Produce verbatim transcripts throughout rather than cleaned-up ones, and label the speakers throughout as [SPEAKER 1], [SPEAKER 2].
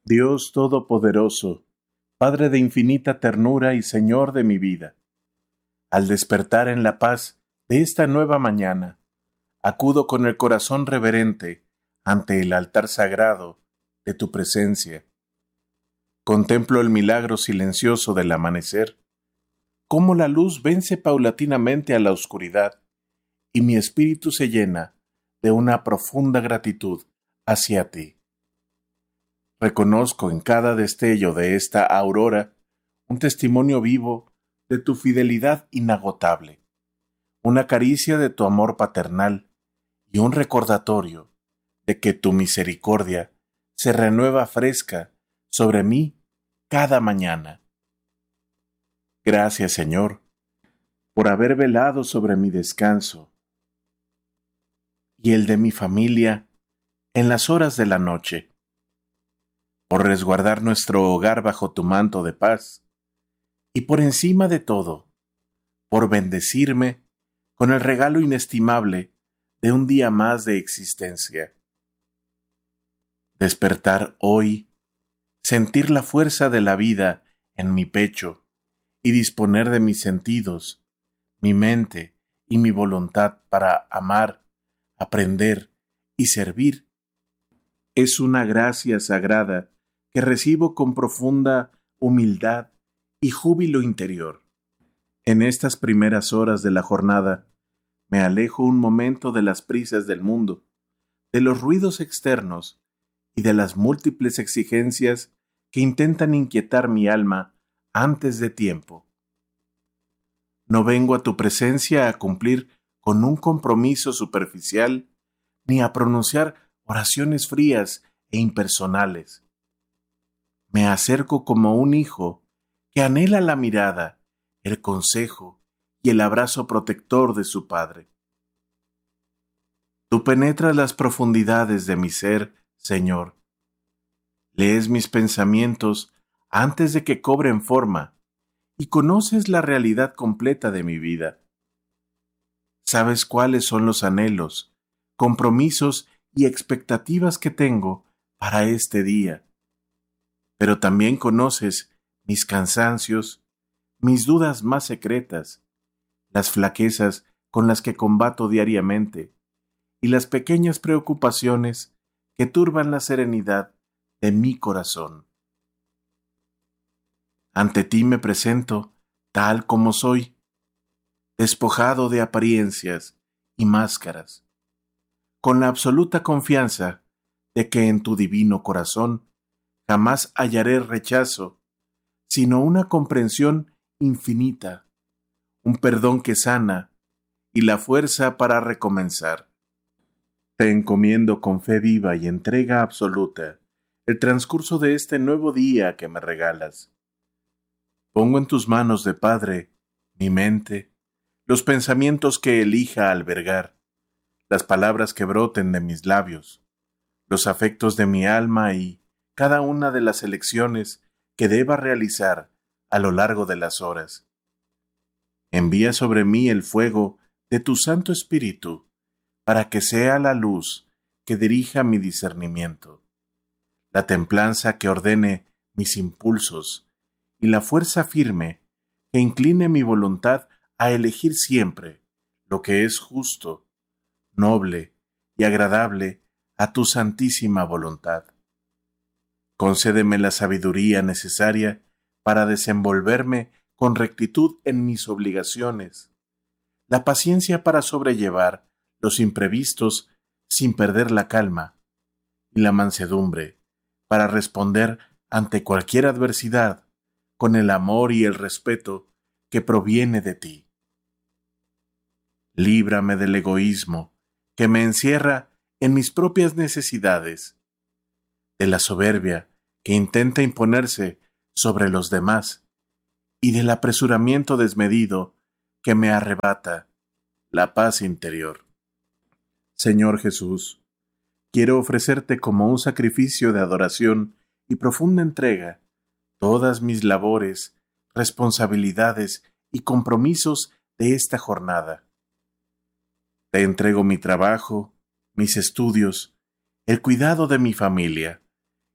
[SPEAKER 1] Dios Todopoderoso, Padre de infinita ternura y Señor de mi vida, al despertar en la paz de esta nueva mañana, acudo con el corazón reverente ante el altar sagrado de tu presencia. Contemplo el milagro silencioso del amanecer, cómo la luz vence paulatinamente a la oscuridad, y mi espíritu se llena de una profunda gratitud hacia ti. Reconozco en cada destello de esta aurora un testimonio vivo de tu fidelidad inagotable, una caricia de tu amor paternal y un recordatorio de que tu misericordia se renueva fresca sobre mí cada mañana. Gracias, Señor, por haber velado sobre mi descanso y el de mi familia en las horas de la noche, por resguardar nuestro hogar bajo tu manto de paz, y por encima de todo, por bendecirme con el regalo inestimable de un día más de existencia. Despertar hoy, sentir la fuerza de la vida en mi pecho y disponer de mis sentidos, mi mente y mi voluntad para amar, aprender y servir, es una gracia sagrada que recibo con profunda humildad y júbilo interior. En estas primeras horas de la jornada, me alejo un momento de las prisas del mundo, de los ruidos externos y de las múltiples exigencias que intentan inquietar mi alma antes de tiempo. No vengo a tu presencia a cumplir con un compromiso superficial, ni a pronunciar oraciones frías e impersonales. Me acerco como un hijo que anhela la mirada, el consejo y el abrazo protector de su padre. Tú penetras las profundidades de mi ser, Señor. Lees mis pensamientos antes de que cobren forma y conoces la realidad completa de mi vida. Sabes cuáles son los anhelos, compromisos y expectativas que tengo para este día. Pero también conoces mis cansancios, mis dudas más secretas, las flaquezas con las que combato diariamente y las pequeñas preocupaciones que turban la serenidad de mi corazón. Ante ti me presento tal como soy, despojado de apariencias y máscaras, con la absoluta confianza de que en tu divino corazón jamás hallaré rechazo, sino una comprensión infinita, un perdón que sana y la fuerza para recomenzar. Te encomiendo con fe viva y entrega absoluta el transcurso de este nuevo día que me regalas. Pongo en tus manos de Padre mi mente, los pensamientos que elija albergar, las palabras que broten de mis labios, los afectos de mi alma y cada una de las elecciones que deba realizar a lo largo de las horas. Envía sobre mí el fuego de tu Santo Espíritu, para que sea la luz que dirija mi discernimiento, la templanza que ordene mis impulsos y la fuerza firme que incline mi voluntad a elegir siempre lo que es justo, noble y agradable a tu santísima voluntad. Concédeme la sabiduría necesaria para desenvolverme con rectitud en mis obligaciones, la paciencia para sobrellevar los imprevistos sin perder la calma, y la mansedumbre para responder ante cualquier adversidad con el amor y el respeto que proviene de ti. Líbrame del egoísmo que me encierra en mis propias necesidades, de la soberbia que intenta imponerse sobre los demás y del apresuramiento desmedido que me arrebata la paz interior. Señor Jesús, quiero ofrecerte como un sacrificio de adoración y profunda entrega todas mis labores, responsabilidades y compromisos de esta jornada. Te entrego mi trabajo, mis estudios, el cuidado de mi familia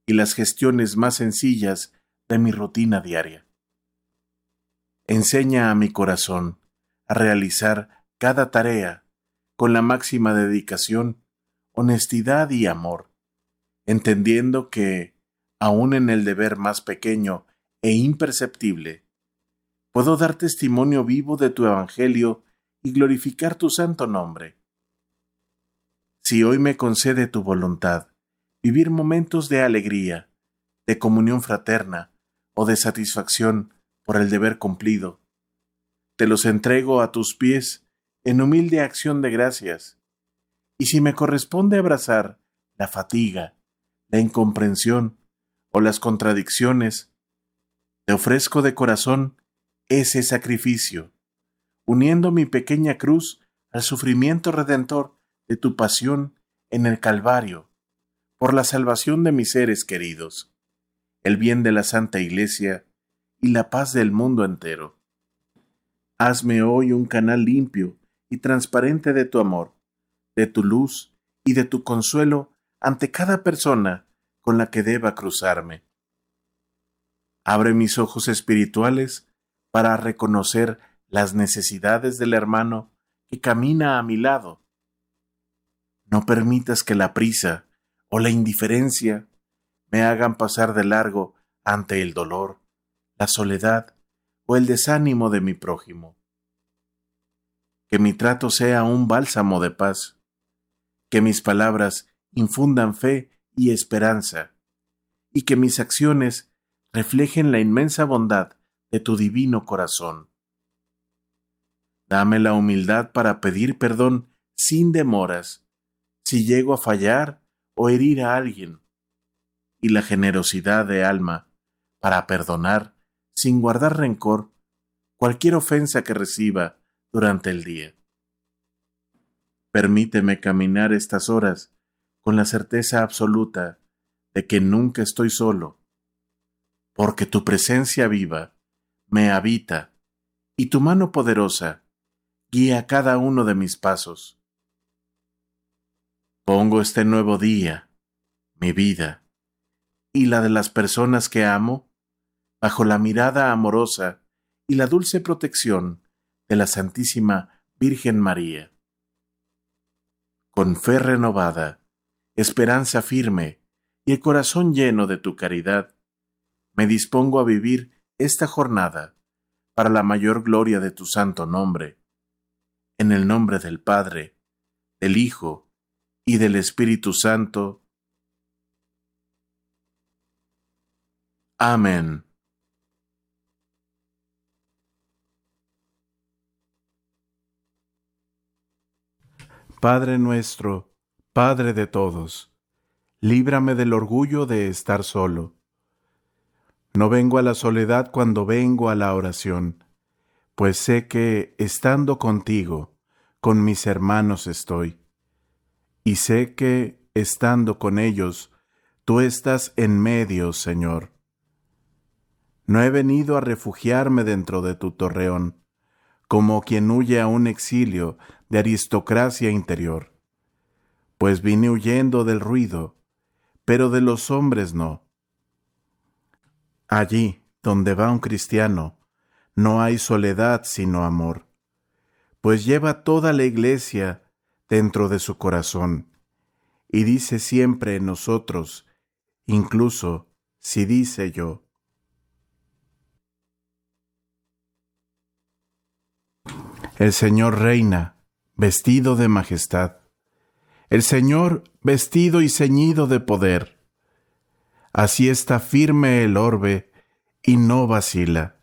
[SPEAKER 1] y las gestiones más sencillas de mi rutina diaria. Enseña a mi corazón a realizar cada tarea con la máxima dedicación, honestidad y amor, entendiendo que, aun en el deber más pequeño e imperceptible, puedo dar testimonio vivo de tu evangelio y glorificar tu santo nombre. Si hoy me concede tu voluntad vivir momentos de alegría, de comunión fraterna o de satisfacción por el deber cumplido, te los entrego a tus pies en humilde acción de gracias. Y si me corresponde abrazar la fatiga, la incomprensión o las contradicciones, te ofrezco de corazón ese sacrificio, uniendo mi pequeña cruz al sufrimiento redentor de tu pasión en el Calvario, por la salvación de mis seres queridos, el bien de la Santa Iglesia y la paz del mundo entero. Hazme hoy un canal limpio y transparente de tu amor, de tu luz y de tu consuelo ante cada persona con la que deba cruzarme. Abre mis ojos espirituales para reconocer las necesidades del hermano que camina a mi lado. No permitas que la prisa o la indiferencia me hagan pasar de largo ante el dolor, la soledad o el desánimo de mi prójimo. Que mi trato sea un bálsamo de paz, que mis palabras infundan fe y esperanza, y que mis acciones reflejen la inmensa bondad de tu divino corazón. Dame la humildad para pedir perdón sin demoras, si llego a fallar o herir a alguien, y la generosidad de alma para perdonar, sin guardar rencor, cualquier ofensa que reciba durante el día. Permíteme caminar estas horas con la certeza absoluta de que nunca estoy solo, porque tu presencia viva me habita y tu mano poderosa guía cada uno de mis pasos. Pongo este nuevo día, mi vida, y la de las personas que amo, bajo la mirada amorosa y la dulce protección de la Santísima Virgen María. Con fe renovada, esperanza firme y el corazón lleno de tu caridad, me dispongo a vivir esta jornada para la mayor gloria de tu santo nombre. En el nombre del Padre, del Hijo y del Espíritu Santo. Amén. Padre nuestro, Padre de todos, líbrame del orgullo de estar solo. No vengo a la soledad cuando vengo a la oración, pues sé que, estando contigo, con mis hermanos estoy, y sé que, estando con ellos, tú estás en medio, Señor. No he venido a refugiarme dentro de tu torreón, como quien huye a un exilio de aristocracia interior, pues vine huyendo del ruido, pero de los hombres no. Allí, donde va un cristiano, no hay soledad sino amor, pues lleva toda la iglesia dentro de su corazón, y dice siempre en nosotros, incluso si dice yo. El Señor reina, vestido de majestad. El Señor vestido y ceñido de poder. Así está firme el orbe y no vacila.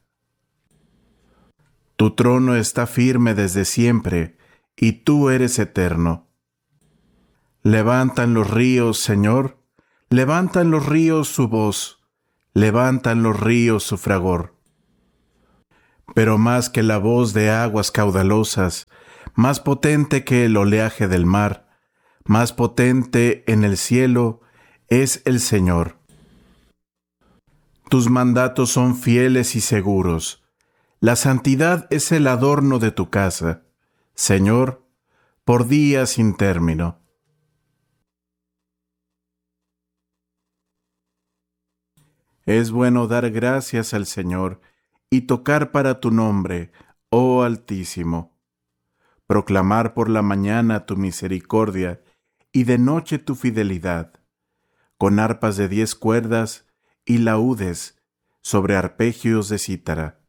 [SPEAKER 1] Tu trono está firme desde siempre y tú eres eterno. Levantan los ríos, Señor, levantan los ríos su voz, levantan los ríos su fragor. Pero más que la voz de aguas caudalosas, más potente que el oleaje del mar, más potente en el cielo es el Señor. Tus mandatos son fieles y seguros. La santidad es el adorno de tu casa, Señor, por días sin término. Es bueno dar gracias al Señor y tocar para tu nombre, oh Altísimo. Proclamar por la mañana tu misericordia y de noche tu fidelidad, con arpas de diez cuerdas y laúdes sobre arpegios de cítara.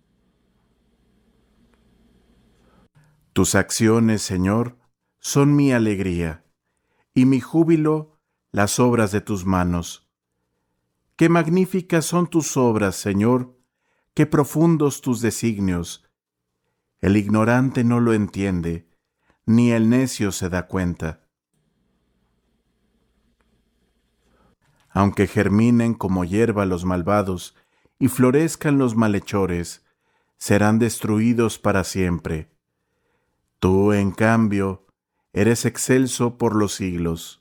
[SPEAKER 1] Tus acciones, Señor, son mi alegría, y mi júbilo las obras de tus manos. Qué magníficas son tus obras, Señor, qué profundos tus designios. El ignorante no lo entiende, ni el necio se da cuenta. Aunque germinen como hierba los malvados y florezcan los malhechores, serán destruidos para siempre. Tú, en cambio, eres excelso por los siglos.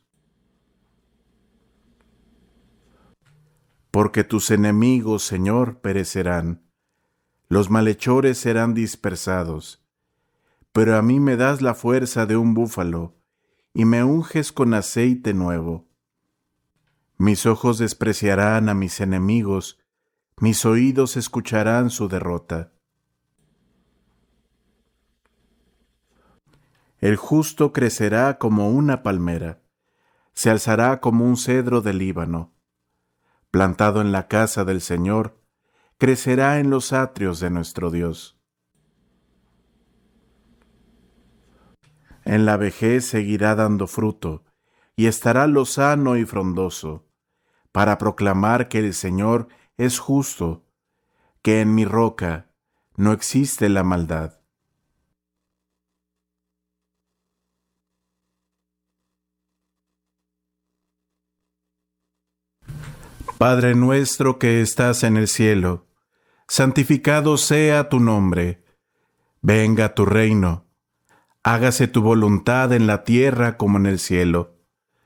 [SPEAKER 1] Porque tus enemigos, Señor, perecerán, los malhechores serán dispersados. Pero a mí me das la fuerza de un búfalo, y me unges con aceite nuevo. Mis ojos despreciarán a mis enemigos, mis oídos escucharán su derrota. El justo crecerá como una palmera, se alzará como un cedro del Líbano. Plantado en la casa del Señor, crecerá en los atrios de nuestro Dios. En la vejez seguirá dando fruto, y estará lozano y frondoso, para proclamar que el Señor es justo, que en mi roca no existe la maldad. Padre nuestro que estás en el cielo, santificado sea tu nombre. Venga tu reino. Hágase tu voluntad en la tierra como en el cielo.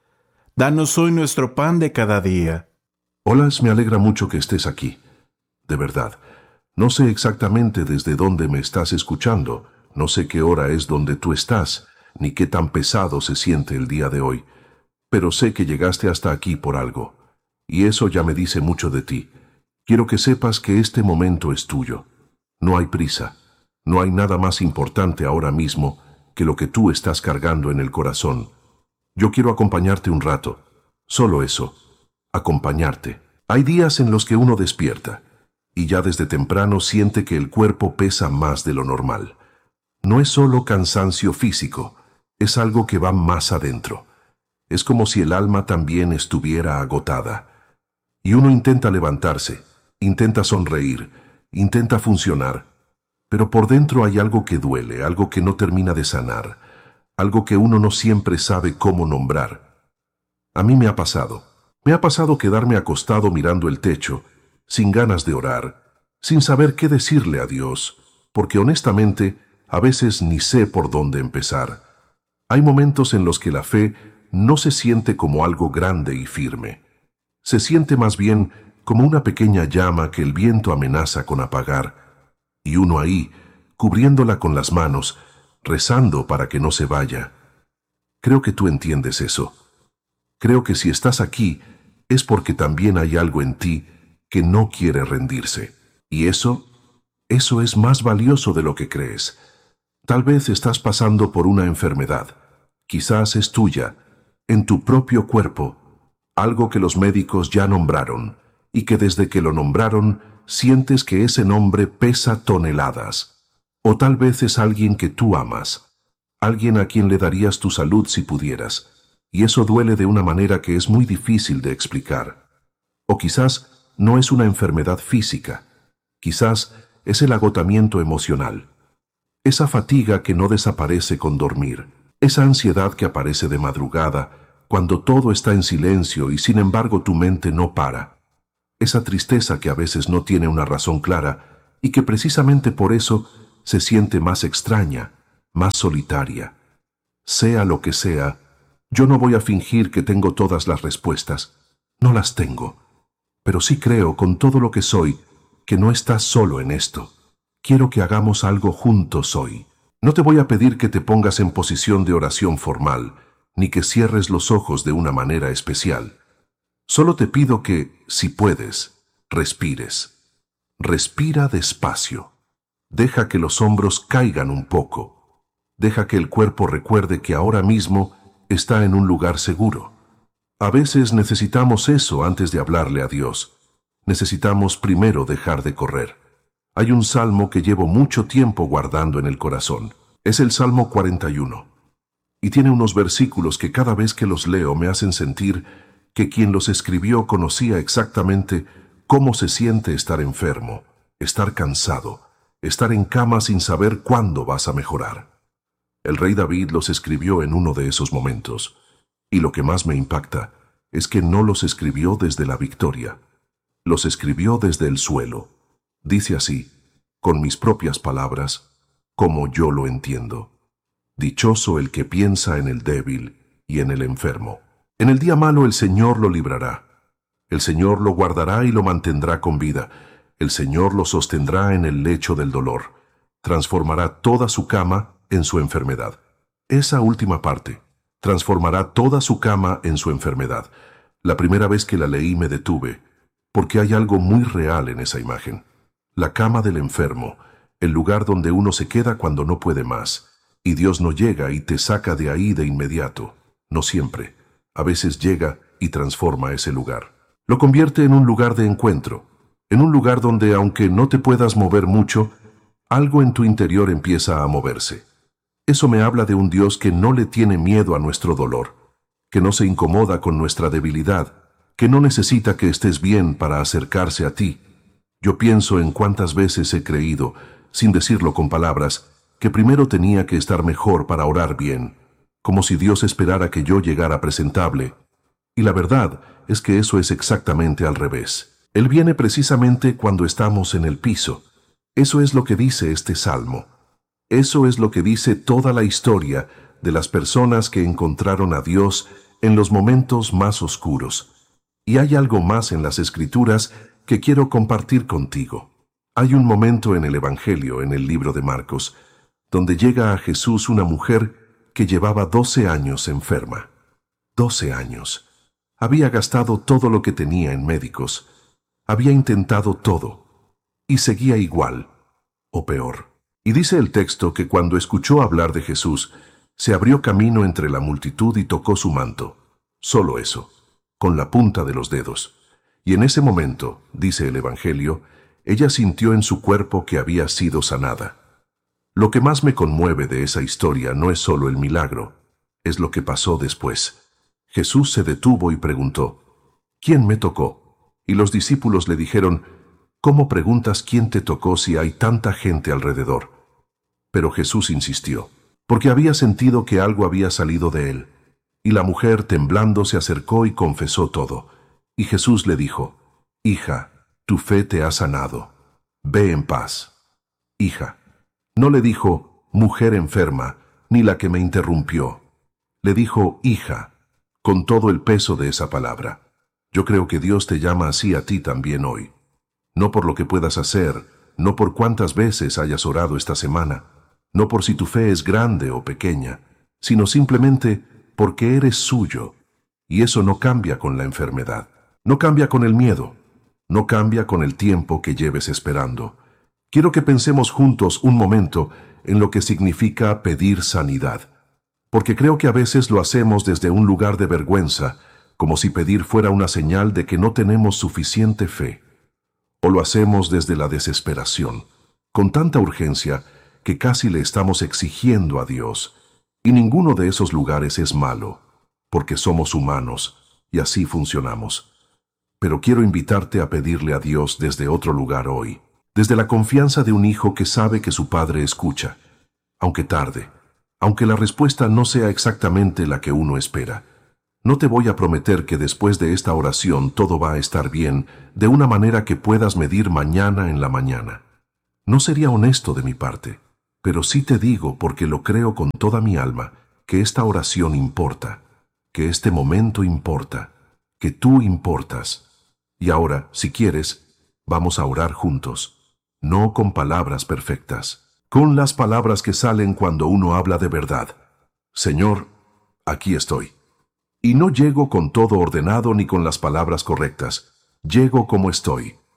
[SPEAKER 1] Danos hoy nuestro pan de cada día.
[SPEAKER 2] Olas, me alegra mucho que estés aquí. De verdad, no sé exactamente desde dónde me estás escuchando, no sé qué hora es donde tú estás, ni qué tan pesado se siente el día de hoy, pero sé que llegaste hasta aquí por algo. Y eso ya me dice mucho de ti. Quiero que sepas que este momento es tuyo. No hay prisa. No hay nada más importante ahora mismo que lo que tú estás cargando en el corazón. Yo quiero acompañarte un rato. Solo eso. Acompañarte. Hay días en los que uno despierta, y ya desde temprano siente que el cuerpo pesa más de lo normal. No es solo cansancio físico, es algo que va más adentro. Es como si el alma también estuviera agotada. Y uno intenta levantarse, intenta sonreír, intenta funcionar, pero por dentro hay algo que duele, algo que no termina de sanar, algo que uno no siempre sabe cómo nombrar. A mí me ha pasado. Me ha pasado quedarme acostado mirando el techo, sin ganas de orar, sin saber qué decirle a Dios, porque honestamente a veces ni sé por dónde empezar. Hay momentos en los que la fe no se siente como algo grande y firme. Se siente más bien como una pequeña llama que el viento amenaza con apagar, y uno ahí, cubriéndola con las manos, rezando para que no se vaya. Creo que tú entiendes eso. Creo que si estás aquí es porque también hay algo en ti que no quiere rendirse. Y eso, eso es más valioso de lo que crees. Tal vez estás pasando por una enfermedad. Quizás es tuya, en tu propio cuerpo, algo que los médicos ya nombraron, y que desde que lo nombraron sientes que ese nombre pesa toneladas. O tal vez es alguien que tú amas, alguien a quien le darías tu salud si pudieras, y eso duele de una manera que es muy difícil de explicar. O quizás no es una enfermedad física, quizás es el agotamiento emocional, esa fatiga que no desaparece con dormir, esa ansiedad que aparece de madrugada, cuando todo está en silencio y sin embargo tu mente no para. Esa tristeza que a veces no tiene una razón clara y que precisamente por eso se siente más extraña, más solitaria. Sea lo que sea, yo no voy a fingir que tengo todas las respuestas. No las tengo. Pero sí creo con todo lo que soy que no estás solo en esto. Quiero que hagamos algo juntos hoy. No te voy a pedir que te pongas en posición de oración formal, ni que cierres los ojos de una manera especial. Solo te pido que, si puedes, respires. Respira despacio. Deja que los hombros caigan un poco. Deja que el cuerpo recuerde que ahora mismo está en un lugar seguro. A veces necesitamos eso antes de hablarle a Dios. Necesitamos primero dejar de correr. Hay un salmo que llevo mucho tiempo guardando en el corazón. Es el Salmo cuarenta y uno. Y tiene unos versículos que cada vez que los leo me hacen sentir que quien los escribió conocía exactamente cómo se siente estar enfermo, estar cansado, estar en cama sin saber cuándo vas a mejorar. El rey David los escribió en uno de esos momentos, y lo que más me impacta es que no los escribió desde la victoria, los escribió desde el suelo. Dice así, con mis propias palabras, como yo lo entiendo. Dichoso el que piensa en el débil y en el enfermo. En el día malo el Señor lo librará. El Señor lo guardará y lo mantendrá con vida. El Señor lo sostendrá en el lecho del dolor. Transformará toda su cama en su enfermedad. Esa última parte, transformará toda su cama en su enfermedad. La primera vez que la leí me detuve, porque hay algo muy real en esa imagen. La cama del enfermo, el lugar donde uno se queda cuando no puede más, y Dios no llega y te saca de ahí de inmediato. No siempre. A veces llega y transforma ese lugar. Lo convierte en un lugar de encuentro, en un lugar donde, aunque no te puedas mover mucho, algo en tu interior empieza a moverse. Eso me habla de un Dios que no le tiene miedo a nuestro dolor, que no se incomoda con nuestra debilidad, que no necesita que estés bien para acercarse a ti. Yo pienso en cuántas veces he creído, sin decirlo con palabras, que primero tenía que estar mejor para orar bien, como si Dios esperara que yo llegara presentable. Y la verdad es que eso es exactamente al revés. Él viene precisamente cuando estamos en el piso. Eso es lo que dice este salmo. Eso es lo que dice toda la historia de las personas que encontraron a Dios en los momentos más oscuros. Y hay algo más en las Escrituras que quiero compartir contigo. Hay un momento en el Evangelio, en el libro de Marcos, donde llega a Jesús una mujer que llevaba doce años enferma. Doce años. Había gastado todo lo que tenía en médicos. Había intentado todo. Y seguía igual, o peor. Y dice el texto que cuando escuchó hablar de Jesús, se abrió camino entre la multitud y tocó su manto. Solo eso, con la punta de los dedos. Y en ese momento, dice el Evangelio, ella sintió en su cuerpo que había sido sanada. Lo que más me conmueve de esa historia no es solo el milagro, es lo que pasó después. Jesús se detuvo y preguntó, ¿quién me tocó? Y los discípulos le dijeron, ¿cómo preguntas quién te tocó si hay tanta gente alrededor? Pero Jesús insistió, porque había sentido que algo había salido de él. Y la mujer, temblando, se acercó y confesó todo. Y Jesús le dijo, hija, tu fe te ha sanado. Ve en paz. Hija. No le dijo, mujer enferma, ni la que me interrumpió. Le dijo, hija, con todo el peso de esa palabra. Yo creo que Dios te llama así a ti también hoy. No por lo que puedas hacer, no por cuántas veces hayas orado esta semana, no por si tu fe es grande o pequeña, sino simplemente porque eres suyo. Y eso no cambia con la enfermedad, no cambia con el miedo, no cambia con el tiempo que lleves esperando. Quiero que pensemos juntos un momento en lo que significa pedir sanidad, porque creo que a veces lo hacemos desde un lugar de vergüenza, como si pedir fuera una señal de que no tenemos suficiente fe. O lo hacemos desde la desesperación, con tanta urgencia que casi le estamos exigiendo a Dios. Y ninguno de esos lugares es malo, porque somos humanos y así funcionamos. Pero quiero invitarte a pedirle a Dios desde otro lugar hoy, desde la confianza de un hijo que sabe que su padre escucha, aunque tarde, aunque la respuesta no sea exactamente la que uno espera. No te voy a prometer que después de esta oración todo va a estar bien de una manera que puedas medir mañana en la mañana. No sería honesto de mi parte, pero sí te digo, porque lo creo con toda mi alma, que esta oración importa, que este momento importa, que tú importas. Y ahora, si quieres, vamos a orar juntos. No con palabras perfectas, con las palabras que salen cuando uno habla de verdad. Señor, aquí estoy. Y no llego con todo ordenado ni con las palabras correctas. Llego como estoy,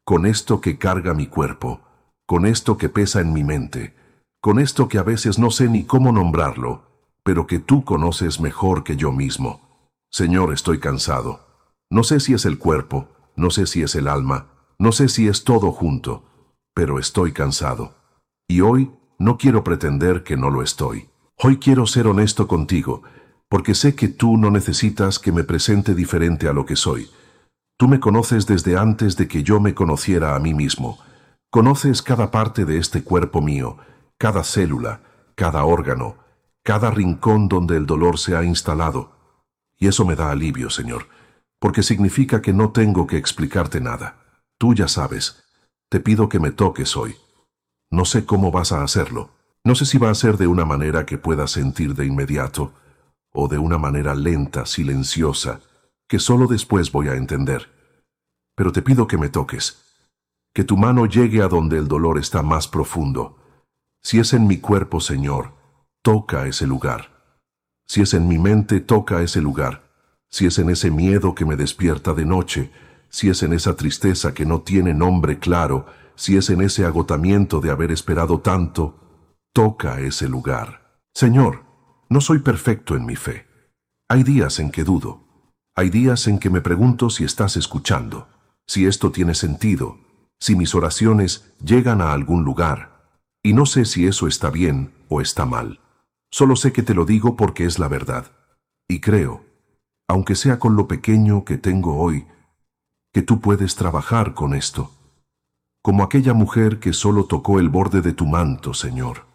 [SPEAKER 2] con esto que carga mi cuerpo, con esto que pesa en mi mente, con esto que a veces no sé ni cómo nombrarlo, pero que tú conoces mejor que yo mismo. Señor, estoy cansado. No sé si es el cuerpo, no sé si es el alma, no sé si es todo junto, pero estoy cansado. Y hoy no quiero pretender que no lo estoy. Hoy quiero ser honesto contigo, porque sé que tú no necesitas que me presente diferente a lo que soy. Tú me conoces desde antes de que yo me conociera a mí mismo. Conoces cada parte de este cuerpo mío, cada célula, cada órgano, cada rincón donde el dolor se ha instalado. Y eso me da alivio, Señor, porque significa que no tengo que explicarte nada. Tú ya sabes. Te pido que me toques hoy. No sé cómo vas a hacerlo. No sé si va a ser de una manera que pueda sentir de inmediato, o de una manera lenta, silenciosa, que solo después voy a entender. Pero te pido que me toques, que tu mano llegue a donde el dolor está más profundo. Si es en mi cuerpo, Señor, toca ese lugar. Si es en mi mente, toca ese lugar. Si es en ese miedo que me despierta de noche, si es en esa tristeza que no tiene nombre claro, si es en ese agotamiento de haber esperado tanto, toca ese lugar. Señor, no soy perfecto en mi fe. Hay días en que dudo. Hay días en que me pregunto si estás escuchando, si esto tiene sentido, si mis oraciones llegan a algún lugar. Y no sé si eso está bien o está mal. Solo sé que te lo digo porque es la verdad. Y creo, aunque sea con lo pequeño que tengo hoy, que tú puedes trabajar con esto. Como aquella mujer que solo tocó el borde de tu manto, Señor.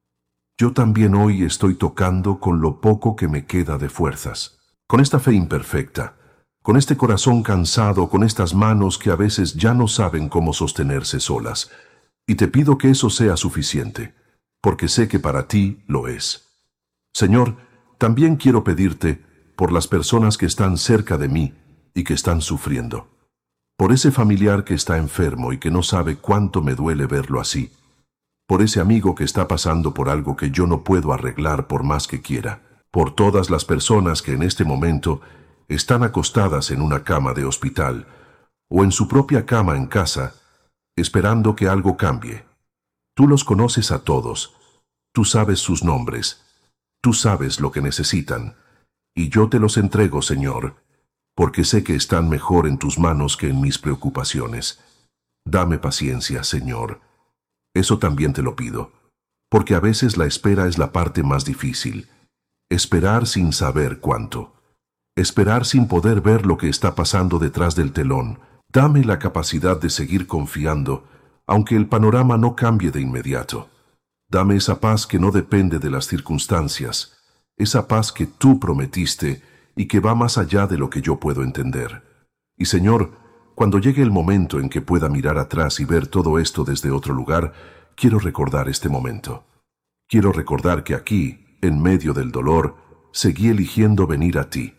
[SPEAKER 2] Yo también hoy estoy tocando con lo poco que me queda de fuerzas. Con esta fe imperfecta, con este corazón cansado, con estas manos que a veces ya no saben cómo sostenerse solas. Y te pido que eso sea suficiente, porque sé que para ti lo es. Señor, también quiero pedirte por las personas que están cerca de mí y que están sufriendo. Por ese familiar que está enfermo y que no sabe cuánto me duele verlo así. Por ese amigo que está pasando por algo que yo no puedo arreglar por más que quiera. Por todas las personas que en este momento están acostadas en una cama de hospital o en su propia cama en casa, esperando que algo cambie. Tú los conoces a todos. Tú sabes sus nombres. Tú sabes lo que necesitan. Y yo te los entrego, Señor, porque sé que están mejor en tus manos que en mis preocupaciones. Dame paciencia, Señor. Eso también te lo pido, porque a veces la espera es la parte más difícil. Esperar sin saber cuánto. Esperar sin poder ver lo que está pasando detrás del telón. Dame la capacidad de seguir confiando, aunque el panorama no cambie de inmediato. Dame esa paz que no depende de las circunstancias, esa paz que tú prometiste y que va más allá de lo que yo puedo entender. Y Señor, cuando llegue el momento en que pueda mirar atrás y ver todo esto desde otro lugar, quiero recordar este momento. Quiero recordar que aquí, en medio del dolor, seguí eligiendo venir a ti.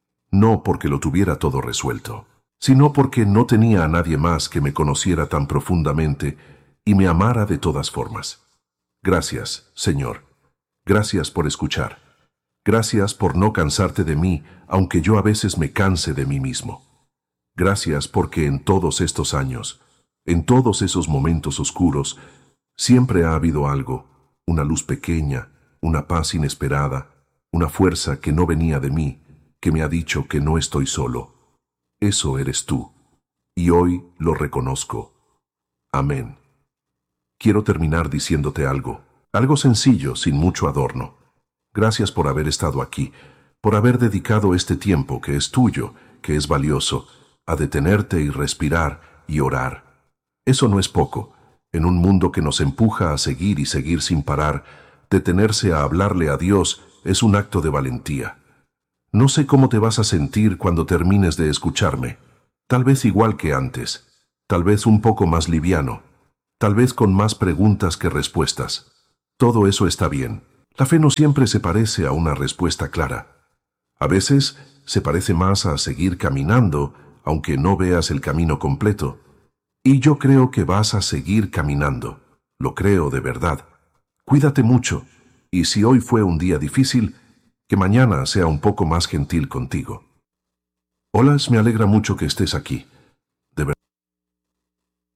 [SPEAKER 2] No porque lo tuviera todo resuelto, sino porque no tenía a nadie más que me conociera tan profundamente y me amara de todas formas. Gracias, Señor. Gracias por escuchar. Gracias por no cansarte de mí, aunque yo a veces me canse de mí mismo. Gracias porque en todos estos años, en todos esos momentos oscuros, siempre ha habido algo, una luz pequeña, una paz inesperada, una fuerza que no venía de mí, que me ha dicho que no estoy solo. Eso eres tú, y hoy lo reconozco. Amén. Quiero terminar diciéndote algo, algo sencillo, sin mucho adorno. Gracias por haber estado aquí, por haber dedicado este tiempo que es tuyo, que es valioso, a detenerte y respirar y orar. Eso no es poco. En un mundo que nos empuja a seguir y seguir sin parar, detenerse a hablarle a Dios es un acto de valentía. No sé cómo te vas a sentir cuando termines de escucharme. Tal vez igual que antes, tal vez un poco más liviano, tal vez con más preguntas que respuestas. Todo eso está bien. La fe no siempre se parece a una respuesta clara. A veces se parece más a seguir caminando, aunque no veas el camino completo. Y yo creo que vas a seguir caminando. Lo creo de verdad. Cuídate mucho, y si hoy fue un día difícil, que mañana sea un poco más gentil contigo. Hola, me alegra mucho que estés aquí. De verdad.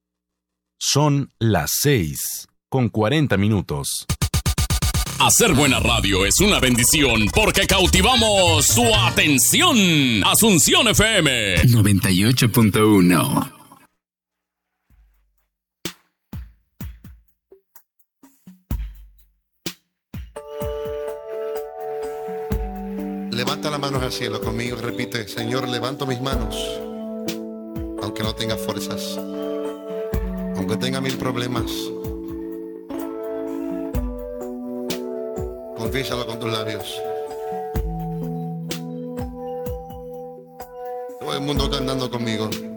[SPEAKER 3] Son las seis con cuarenta minutos.
[SPEAKER 4] Hacer buena radio es una bendición porque cautivamos su atención. Asunción F M
[SPEAKER 5] noventa y ocho punto uno.
[SPEAKER 6] Levanta las manos al cielo conmigo y repite: Señor, levanto mis manos, aunque no tenga fuerzas, aunque tenga mil problemas. Confiésalo con tus labios. Todo el mundo cantando conmigo.